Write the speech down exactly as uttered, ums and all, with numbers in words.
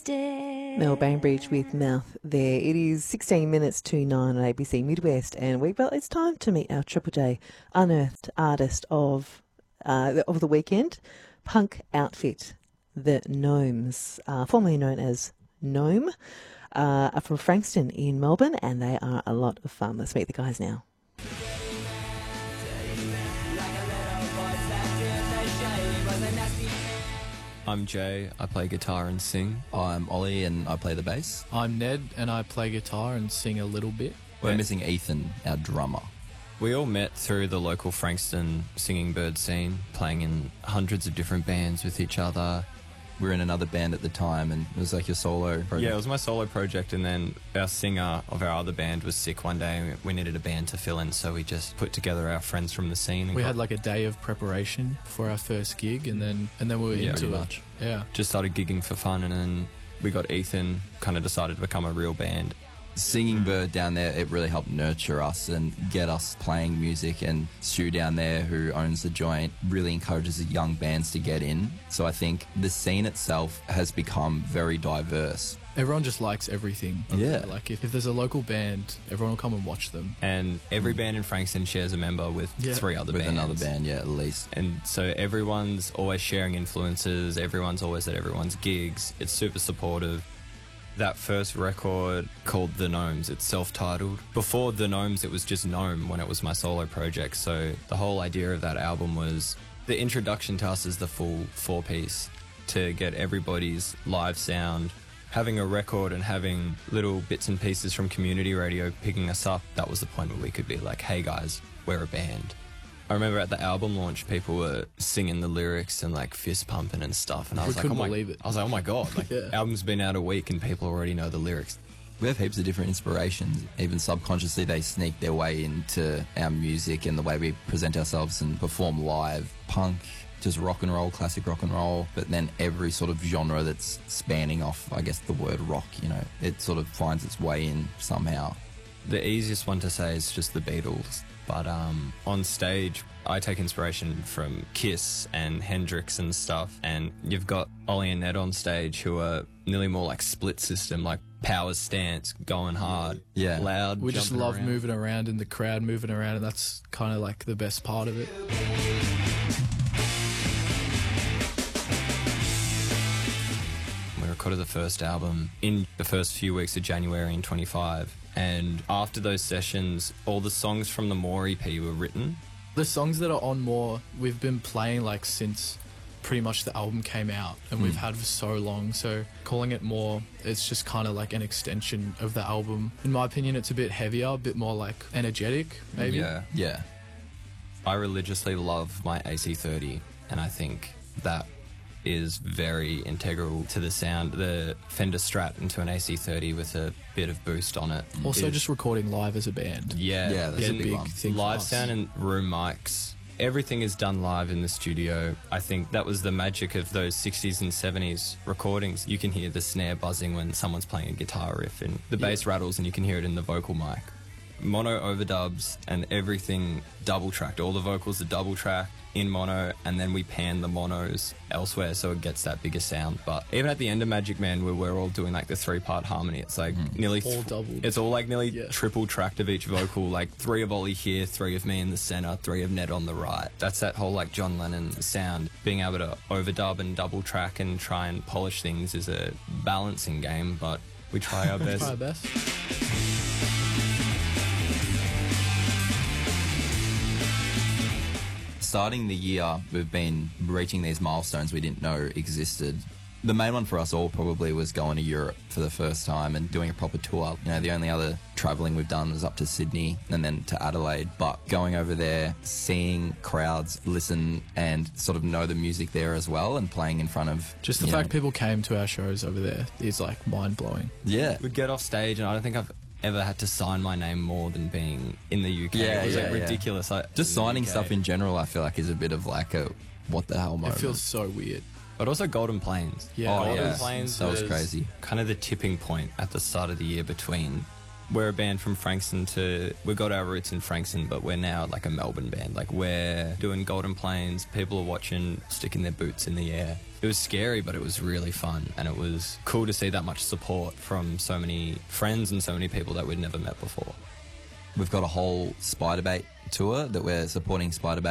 Dead. Mel Bainbridge with Mouth there. It is sixteen minutes to nine on A B C Midwest, and we well, it's time to meet our Triple J unearthed artist of uh, of the weekend, punk outfit, the Gnomes, uh, formerly known as Gnome, uh, are from Frankston in Melbourne, and they are a lot of fun. Let's meet the guys now. I'm Jay, I play guitar and sing. I'm Ollie and I play the bass. I'm Ned and I play guitar and sing a little bit. We're missing Ethan, our drummer. We all met through the local Frankston singing bird scene, playing in hundreds of different bands with each other. We were in another band at the time and it was like your solo project. Yeah, it was my solo project, and then our singer of our other band was sick one day and we needed a band to fill in, so we just put together our friends from the scene. And we got, had like a day of preparation for our first gig, and then and then we were yeah, into pretty it. much. Yeah. Just started gigging for fun, and then we got Ethan, kind of decided to become a real band. Singing Bird down there, it really helped nurture us and get us playing music, and Stu down there, who owns the joint, really encourages young bands to get in. So I think the scene itself has become very diverse. Everyone just likes everything. Yeah. Like if, if there's a local band, everyone will come and watch them. And every band in Frankston shares a member with Yeah. three other With bands. another band, yeah, at least. And so everyone's always sharing influences, everyone's always at everyone's gigs. It's super supportive. That first record called The Gnomes, it's self-titled. Before The Gnomes, it was just Gnome when it was my solo project. So the whole idea of that album was the introduction to us as the full four-piece, to get everybody's live sound. Having a record and having little bits and pieces from community radio picking us up, that was the point where we could be like, hey guys, we're a band. I remember at the album launch, people were singing the lyrics and like fist pumping and stuff, and I We was like, couldn't "Oh my!" believe it. I was like, "Oh my god!" Like, Yeah. album's been out a week and people already know the lyrics. We have heaps of different inspirations. Even subconsciously, they sneak their way into our music and the way we present ourselves and perform live. Punk, just rock and roll, classic rock and roll, but then every sort of genre that's spanning off, I guess, the word rock, you know, it sort of finds its way in somehow. The easiest one to say is just the Beatles, but um, on stage, I take inspiration from Kiss and Hendrix and stuff, and you've got Ollie and Ned on stage who are nearly more like Split System, like power stance, going hard, Yeah. loud. We just jumping love around. moving around in the crowd, moving around, and that's kind of like the best part of it. We recorded the first album in the first few weeks of January in twenty-five, and after those sessions, all the songs from the More E P were written. The songs that are on More, we've been playing like since pretty much the album came out, and we've had for so long. So calling it More, it's just kind of like an extension of the album. In my opinion, it's a bit heavier, a bit more like energetic, maybe. Yeah. Yeah. I religiously love my A C thirty, and I think that is very integral to the sound. The Fender Strat into an A C thirty with a bit of boost on it. Also, is- just recording live as a band. yeah, Yeah, that's is a a big big one. thing. for live us. sound and room mics. Everything is done live in the studio. I think that was the magic of those sixties and seventies recordings. You can hear the snare buzzing when someone's playing a guitar riff, and the bass rattles, and you can hear it in the vocal mic. Mono overdubs and everything double tracked. All the vocals are double tracked in mono, and then we pan the monos elsewhere so it gets that bigger sound. But even at the end of Magic Man, where we're all doing like the three part harmony, it's like nearly All doubled. It's all like nearly Yeah. triple tracked of each vocal, like three of Ollie here, three of me in the center, three of Ned on the right. That's that whole like John Lennon sound. Being able to overdub and double track and try and polish things is a balancing game, but we try our best. Try our best. Starting the year, we've been reaching these milestones we didn't know existed. The main one for us all probably was going to Europe for the first time and doing a proper tour. You know, the only other travelling we've done was up to Sydney and then to Adelaide. But going over there, seeing crowds listen and sort of know the music there as well, and playing in front of... Just the you fact know- people came to our shows over there is like mind blowing. Yeah. We'd get off stage, and I don't think I've ever had to sign my name more than being in the U K. Yeah, it was yeah, like yeah. ridiculous. I, Just signing U K. stuff in general, I feel like, is a bit of like a what the hell It moment. feels so weird. But also Golden Plains. Yeah, Oh, Golden yeah. Plains That was crazy. kind of the tipping point at the start of the year between we're a band from Frankston to, we got our roots in Frankston, but we're now like a Melbourne band. Like we're doing Golden Plains, people are watching, sticking their boots in the air. It was scary, but it was really fun, and it was cool to see that much support from so many friends and so many people that we'd never met before. We've got a whole Spiderbait tour that we're supporting Spiderbait